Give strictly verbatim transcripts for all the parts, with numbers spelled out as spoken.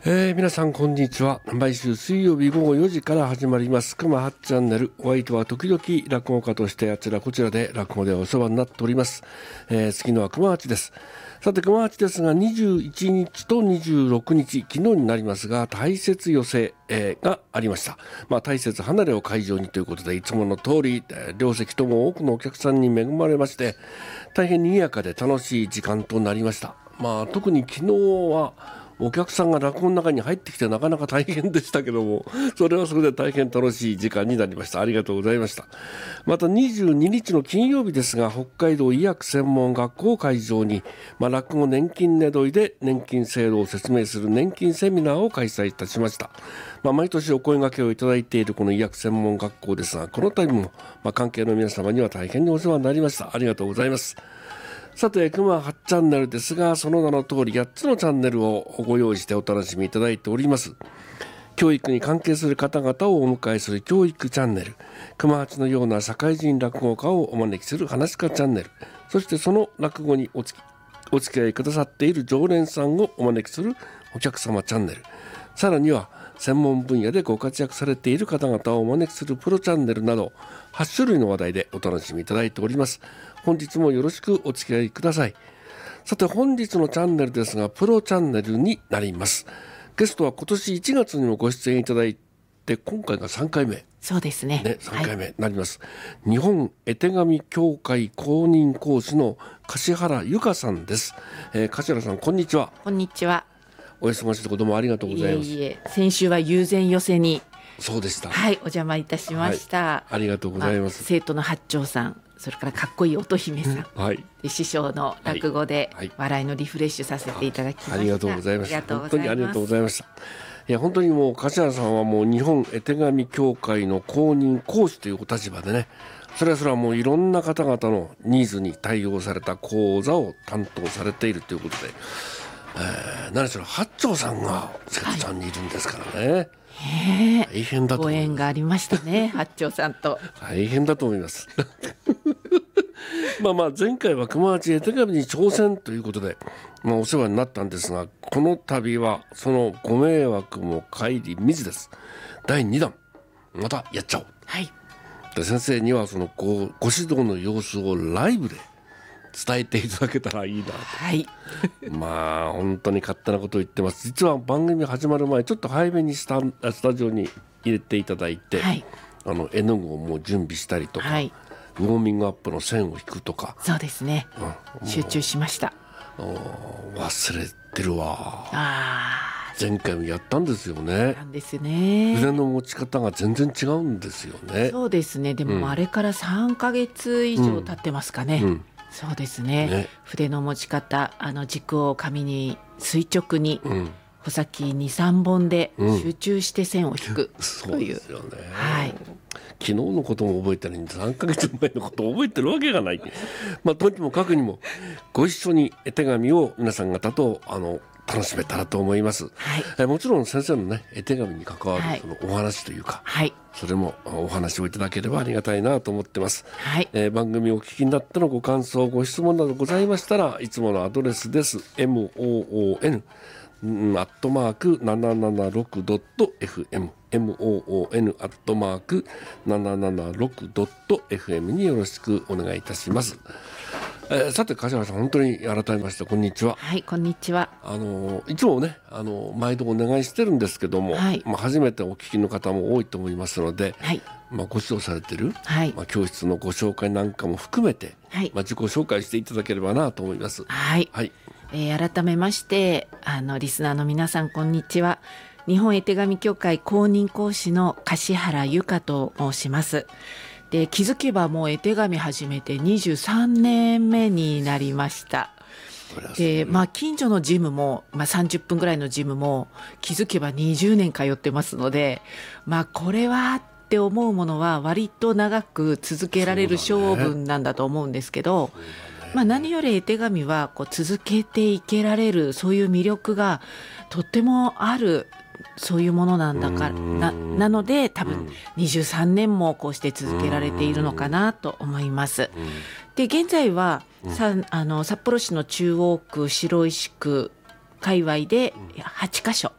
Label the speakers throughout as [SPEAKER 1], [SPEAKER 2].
[SPEAKER 1] えー、皆さんこんにちは。毎週水曜日午後よじから始まります熊はちチャンネル。お相手は時々落語家としてあちらこちらで落語でお世話になっております。えー、次のは熊八です。さて熊八ですがにじゅういちにちとにじゅうろくにち、昨日になりますが大雪寄せ、えー、がありました。まあ、大雪離れを会場にということでいつもの通り、えー、両席とも多くのお客さんに恵まれまして大変賑やかで楽しい時間となりました。まあ、特に昨日はお客さんが落語の中に入ってきてなかなか大変でしたけども、それはそれで大変楽しい時間になりました。ありがとうございました。またにじゅうににちの金曜日ですが、北海道医薬専門学校を会場に、まあ、落語年金ねどいで年金制度を説明する年金セミナーを開催いたしました。まあ、毎年お声掛けをいただいているこの医薬専門学校ですが、この度も、まあ、関係の皆様には大変にお世話になりました。ありがとうございます。さて熊はちチャンネルですが、その名の通りやっつのチャンネルをご用意してお楽しみいただいております。教育に関係する方々をお迎えする教育チャンネル、熊八のような社会人落語家をお招きする話し家チャンネル、そしてその落語におつきお付き合いくださっている常連さんをお招きするお客様チャンネル、さらには専門分野でご活躍されている方々をお招きするプロチャンネルなどはちしゅるいの話題でお楽しみいただいております。本日もよろしくお付き合いください。さて本日のチャンネルですがプロチャンネルになります。ゲストは今年いちがつにもご出演いただいて今回がさんかいめ。
[SPEAKER 2] そうです ね,
[SPEAKER 1] ねさんかいめになります、はい、日本絵手紙協会公認講師の樫原由香さんです。えー、樫原さんこんにちは。
[SPEAKER 2] こんにちは。
[SPEAKER 1] お忙しいところどうもありがとうございます。
[SPEAKER 2] いえいえ、先週は友禅寄せに
[SPEAKER 1] そうでした。
[SPEAKER 2] はい、お邪魔いたしました、
[SPEAKER 1] はい、ありがとうございます。
[SPEAKER 2] 生徒の八丁さん、それからかっこいい乙姫さん、はい、で師匠の落語で笑いのリフレッシュさせていただきました。
[SPEAKER 1] あ, ありがとうございました。本当にありがとうございました。いや本当にもう樫原さんはもう日本絵手紙協会の公認講師というお立場でね、それはそれはもういろんな方々のニーズに対応された講座を担当されているということで、えー、何しろ八丁さんが生徒さんにいるんですからね、はい、大変だと思います。ご
[SPEAKER 2] 縁がありましたね八丁さんと。
[SPEAKER 1] 大変だと思いますまあまあ前回は熊八絵手紙に挑戦ということで、まあ、お世話になったんですが、この度はそのご迷惑も顧みずですだいにだんまたやっちゃおう、
[SPEAKER 2] はい、
[SPEAKER 1] で先生にはその ご, ご指導の様子をライブで伝えていただけたらいいなと、
[SPEAKER 2] はい、
[SPEAKER 1] まあ本当に勝手なことを言ってます。実は番組始まる前ちょっと早めにス タ, スタジオに入れていただいて、はい、あの絵の具をもう準備したりとか、はい、ウォーミングアップの線を引くとか。
[SPEAKER 2] そうですね、うん、集中しました。
[SPEAKER 1] 忘れてるわ。
[SPEAKER 2] あ、
[SPEAKER 1] 前回もやったんですよね。
[SPEAKER 2] なんですね。
[SPEAKER 1] 筆の持ち方が全然違うんですよね。
[SPEAKER 2] そうですね。でも、うん、あれからさんかげつ以上経ってますかね、うんうん、そうですね、ね、筆の持ち方、あの軸を紙に垂直に、うん、穂先にさんぼんで集中して線を引く、うん、
[SPEAKER 1] そうですよね、
[SPEAKER 2] はい、
[SPEAKER 1] 昨日のことも覚えてないんでさんかげつまえのことを覚えてるわけがない、まあ、とにもかくにもご一緒に絵手紙を皆さん方とあの楽しめたらと思います、はい、えもちろん先生のね絵手紙に関わるそのお話というか、はい、それもお話をいただければありがたいなと思ってます、はい、えー、番組をお聞きになったのご感想ご質問などございましたらいつものアドレスです。 モー アットマーク ななななろくドットエフエム モー アットマーク ななななろくドットエフエム によろしくお願いいたします。えー、さて樫原さん本当に改めましてこんにちは。
[SPEAKER 2] はい、こんにちは。
[SPEAKER 1] あのいつもねあの毎度お願いしてるんですけども、はい、まあ、初めてお聞きの方も多いと思いますので、はい、まあ、ご指導されている、はい、まあ、教室のご紹介なんかも含めて、はい、まあ、自己紹介していただければなと思います。
[SPEAKER 2] はい、はい、えー、改めましてあのリスナーの皆さんこんにちは。日本絵手紙協会公認講師の樫原由香と申します。で気づけばもう絵手紙始めてにじゅうさんねんめになりました。で、まあ、近所のジムも、まあ、さんじゅっぷんぐらいのジムも気づけばにじゅうねん通ってますので、まあ、これはって思うものは割と長く続けられる性分なんだと思うんですけど、まあ、何より絵手紙はこう続けていけられるそういう魅力がとってもあるそういうものなんだから な, なので多分にじゅうさんねんもこうして続けられているのかなと思います。で現在はさあの札幌市の中央区白石区界隈ではちかしょ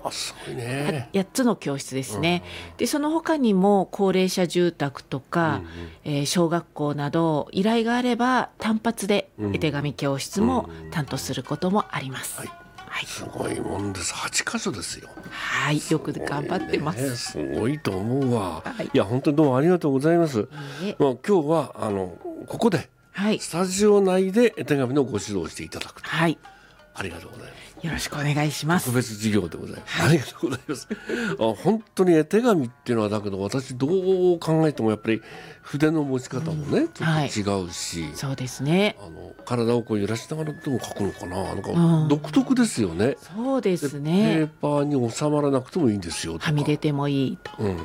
[SPEAKER 1] あ、すごいね。
[SPEAKER 2] やっつの教室ですね、うん、でその他にも高齢者住宅とか、うんうん、えー、小学校など依頼があれば単発で絵手紙教室も担当することもあります、うんうん、はいはい、す
[SPEAKER 1] ごいもんです。はちか所ですよ。
[SPEAKER 2] はい、よく頑張ってます。
[SPEAKER 1] すごいと思うわ、はい、いや本当にどうもありがとうございます。まあ、今日はあのここで、はい、スタジオ内で絵手紙のご指導をしていただくと、はい、ありがとうございます。
[SPEAKER 2] よろしくお願いします。
[SPEAKER 1] 特別授業でございます、はい、ありがとうございますあ、本当に絵手紙っていうのはだけど私どう考えてもやっぱり筆の持ち方もね、うん、ちょっと違うし、はい、
[SPEAKER 2] そうですね、
[SPEAKER 1] あの体をこう揺らしながらでも書くのかな、なんか独特ですよね、
[SPEAKER 2] うん、そうですね。
[SPEAKER 1] ペーパーに収まらなくてもいいんですよとか、
[SPEAKER 2] はみ出てもいいと、うんうん、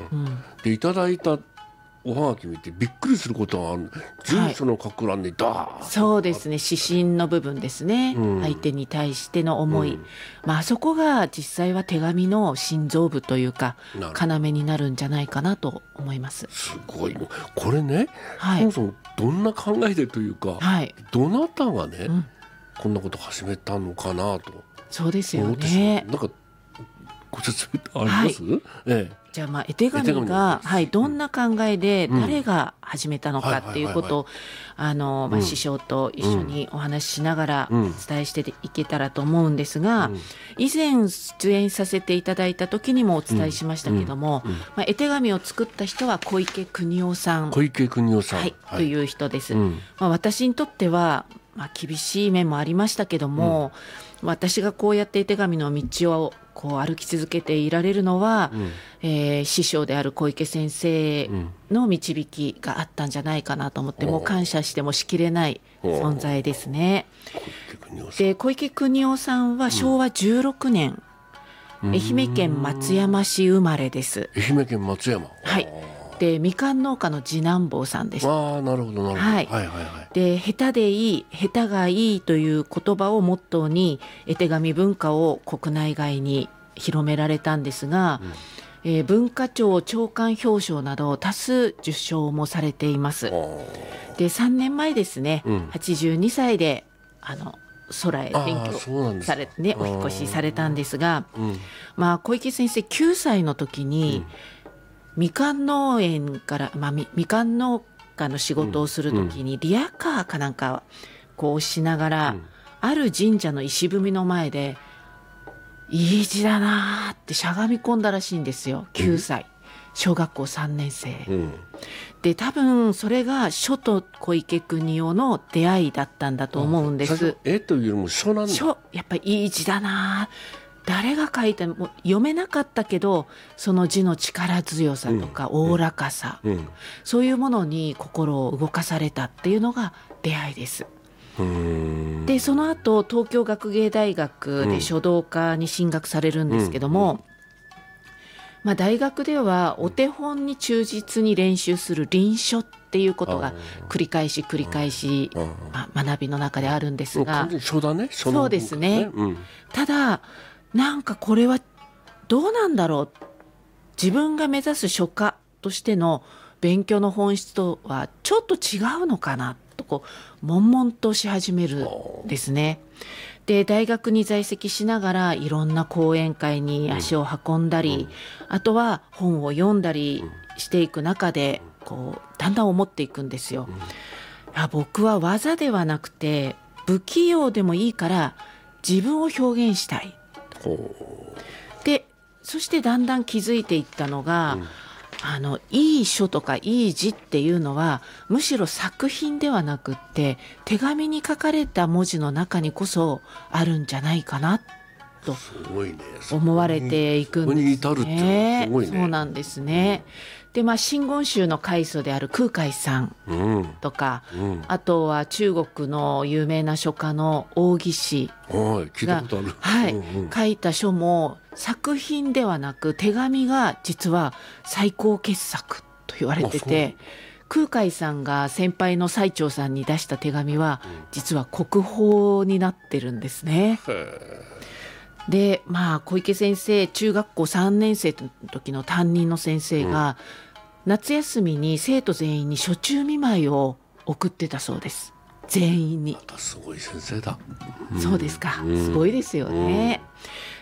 [SPEAKER 1] でいただいたおはがき見てびっくりすることがある。住所の書く欄にダーッ、はい、そうですね、
[SPEAKER 2] 指針の部分ですね、うん、相手に対しての思い、うん、まあ、あそこが実際は手紙の心臓部というか要になるんじゃないかなと思います。
[SPEAKER 1] すごい。これね、はい、そもそもどんな考えでというか、はい、どなたがね、うん、こんなこと始めたのかなと。
[SPEAKER 2] そうですよね。
[SPEAKER 1] なんかご説明あります？はい、ええ、
[SPEAKER 2] じゃあ、まあ絵手紙が、はい、どんな考えで誰が始めたのかっていうことを師匠と一緒にお話ししながらお伝えしていけたらと思うんですが、うん、以前出演させていただいた時にもお伝えしましたけども、うんうん、まあ、絵手紙を作った人は小池邦夫さん、
[SPEAKER 1] 小池邦夫さん、
[SPEAKER 2] はいはい、という人です、うん、まあ、私にとっては、まあ、厳しい面もありましたけども、うん、私がこうやって絵手紙の道をこう歩き続けていられるのは、うん、えー、師匠である小池先生の導きがあったんじゃないかなと思って、うん、もう感謝してもしきれない存在ですね。で、小池邦夫さんはしょうわじゅうろくねん、うん、愛媛県松山市生まれです。
[SPEAKER 1] 愛媛県松山、
[SPEAKER 2] はい。で、みかん農家の次男坊さんでした。
[SPEAKER 1] ああ、なるほどなるほど、はい、はいはいはい。で、
[SPEAKER 2] 下手でいい、下手がいいという言葉をモットーに絵手紙文化を国内外に広められたんですが、うん、えー、文化庁長官表彰など多数受賞もされています。で、さんねんまえですね、うん、はちじゅうにさいであの空へ転居されてね、お引越しされたんですが、うん、まあ、小池先生きゅうさいの時に、うん、みかん農園から、まあ、み, みかん農家の仕事をする時に、うん、リアカーかなんかこうしながら、うん、ある神社の石踏みの前でいい字だなってしゃがみ込んだらしいんですよ。きゅうさい、小学校さんねん生、うん、で、多分それが書と小池邦夫の出会いだったんだと思うんです。
[SPEAKER 1] 絵というよりも書なんだ。
[SPEAKER 2] 書、やっぱりいい字だな、誰が書いても読めなかったけど、その字の力強さとかおおらかさ、うんうん、そういうものに心を動かされたっていうのが出会いです。で、その後東京学芸大学で書道科に進学されるんですけども、うんうん、まあ、大学ではお手本に忠実に練習する臨書っていうことが繰り返し繰り返し、まあ、学びの中であるんですが、
[SPEAKER 1] 書だね、書の
[SPEAKER 2] そうですね、うん、ただなんかこれはどうなんだろう、自分が目指す書家としての勉強の本質とはちょっと違うのかなとこう悶々とし始めるんですね。で、大学に在籍しながらいろんな講演会に足を運んだり、うん、あとは本を読んだりしていく中でこうだんだん思っていくんですよ、うん、あ、僕は技ではなくて不器用でもいいから自分を表現したい。で、そしてだんだん気づいていったのが、うん、あのいい書とかいい字っていうのはむしろ作品ではなくって手紙に書かれた文字の中にこそあるんじゃないかなと思われていくんですね。すごいね。そうなんですね。で、まあ、真言宗の開祖である空海さんとか、うんうん、あとは中国の有名な書家の王羲之が、はい、うんうん、書いた書も作品ではなく手紙が実は最高傑作と言われてて、空海さんが先輩の最澄さんに出した手紙は実は国宝になってるんですね。で、まあ、小池先生中学校さんねん生の時の担任の先生が、うん、夏休みに生徒全員に暑中見舞いを送ってたそうです。全員に。
[SPEAKER 1] またすごい先生だ、
[SPEAKER 2] うん、そうですか、すごいですよね、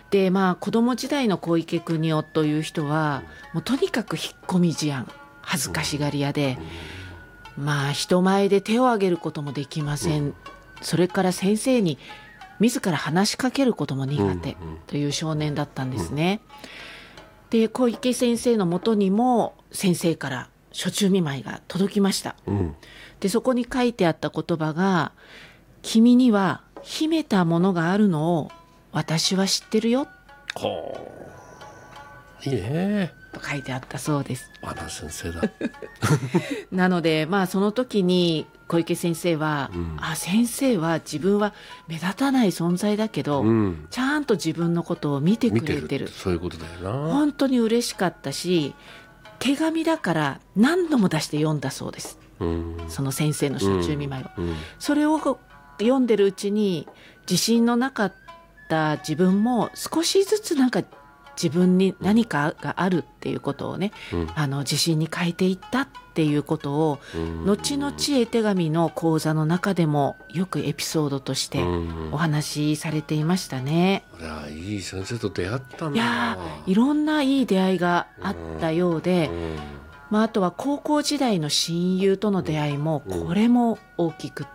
[SPEAKER 2] でまあ子供時代の小池邦夫という人はもうとにかく引っ込み思案、恥ずかしがり屋で、まあ人前で手を挙げることもできません。それから先生に自ら話しかけることも苦手という少年だったんですね。で小池先生のもとにも先生から暑中見舞いが届きました。でそこに書いてあった言葉が、君には秘めたものがあるのを私は知ってるよ。
[SPEAKER 1] はあ、いいね
[SPEAKER 2] と書いてあったそうです。
[SPEAKER 1] あの先生だ
[SPEAKER 2] なのでまあその時に小池先生は、うん、あ先生は自分は目立たない存在だけど、うん、ちゃんと自分のことを見てくれてる、見てる、
[SPEAKER 1] そういうことだよな。
[SPEAKER 2] 本当に嬉しかったし、手紙だから何度も出して読んだそうです、うん、その先生の暑中見舞いを、うんうん、それを読んでるうちに自信のなかった自分も少しずつなんか自分に何かがあるっていうことをね、うん、あの自信に変えていったっていうことを、うん、後々絵手紙の講座の中でもよくエピソードとしてお話しされていましたね。
[SPEAKER 1] いやいい先生と出会ったんだ。
[SPEAKER 2] いやいろんないい出会いがあったようで、うんうんまあ、あとは高校時代の親友との出会いもこれも大きくって、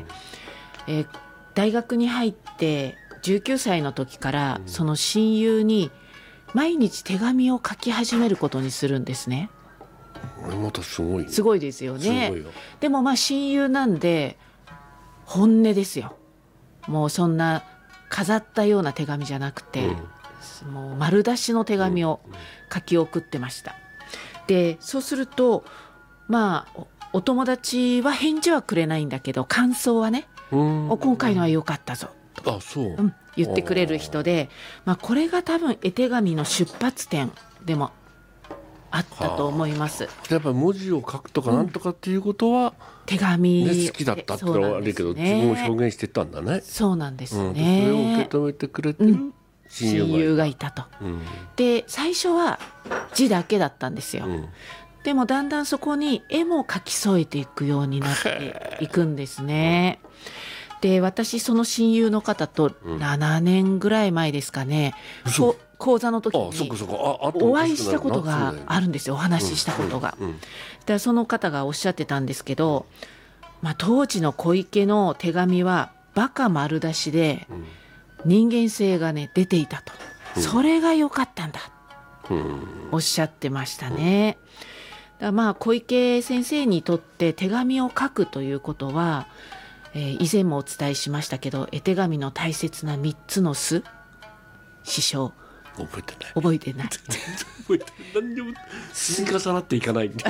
[SPEAKER 2] うんえー、大学に入ってじゅうきゅうさいの時からその親友に毎日手紙を書き始めることにするんですね。
[SPEAKER 1] これまたすごい、ね、
[SPEAKER 2] すごいですよね。
[SPEAKER 1] すごいよ。
[SPEAKER 2] でもまあ親友なんで本音ですよ。もうそんな飾ったような手紙じゃなくて、うん、もう丸出しの手紙を書き送ってました。でそうするとまあ お, お友達は返事はくれないんだけど感想はね、お今回のは良かったぞ
[SPEAKER 1] あそう、
[SPEAKER 2] うん、言ってくれる人で、まあ、これが多分絵手紙の出発点でもあったと思います。
[SPEAKER 1] やっぱり文字を書くとかなんとかっていうことは、うん、
[SPEAKER 2] 手紙、
[SPEAKER 1] ね、好きだったってのはあるけど、ね、自分を表現していったんだね。
[SPEAKER 2] そうなんですね、
[SPEAKER 1] うん、それを受け止めてくれてる親友がいた、うん、親友がいたと、うん、
[SPEAKER 2] で最初は字だけだったんですよ、うん、でもだんだんそこに絵も描き添えていくようになっていくんですね。で私その親友の方とななねんぐらい前ですかね、うん、講座の時にお会いしたことがあるんですよ。お話ししたことが、うんうんうん、でその方がおっしゃってたんですけど、まあ、当時の小池の手紙はバカ丸出しで人間性がね出ていたと、うん、それが良かったんだ、うん、おっしゃってましたね。だからまあ小池先生にとって手紙を書くということは、えー、以前もお伝えしましたけど絵手紙の大切なみっつのす、師匠
[SPEAKER 1] 覚えてない
[SPEAKER 2] 覚えてない
[SPEAKER 1] 覚えてない何にも積み重なっていかないんで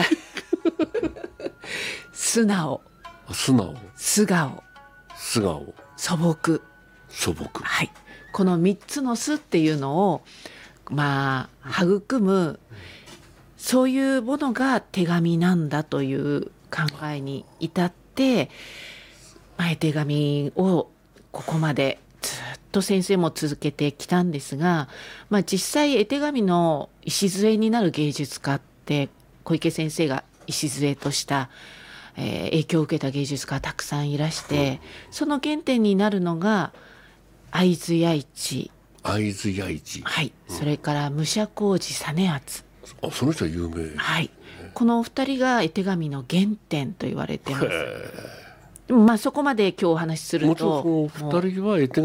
[SPEAKER 2] 素直
[SPEAKER 1] 素直
[SPEAKER 2] 素顔
[SPEAKER 1] 素顔
[SPEAKER 2] 素朴
[SPEAKER 1] 素朴、
[SPEAKER 2] はい、このみっつのすっていうのをまあ育む、そういうものが手紙なんだという考えに至って、まあ、絵手紙をここまでずっと先生も続けてきたんですが、まあ、実際絵手紙の礎になる芸術家って小池先生が礎とした、えー、影響を受けた芸術家たくさんいらして、その原点になるのが会津弥一
[SPEAKER 1] 会津弥一、
[SPEAKER 2] はい、うん、それから武者小路実篤、
[SPEAKER 1] あその人は有名、
[SPEAKER 2] はい、このお二人が絵手紙の原点と言われています。でもまあそこまで今日お話しすると
[SPEAKER 1] もちろんその二人は絵手紙